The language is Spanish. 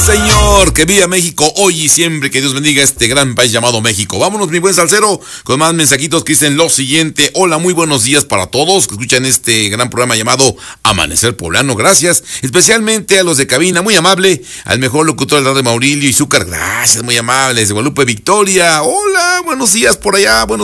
señor, que viva México hoy y siempre, que Dios bendiga este gran país llamado México. Vámonos, mi buen salsero, con más mensajitos que dicen lo siguiente. Hola, muy buenos días para todos que escuchan este gran programa llamado Amanecer Poblano. Gracias, especialmente a los de cabina, muy amable, al mejor locutor del radio Maurilio y Zúcar. Gracias, muy amables, de Guadalupe Victoria. Hola, buenos días por allá, buenos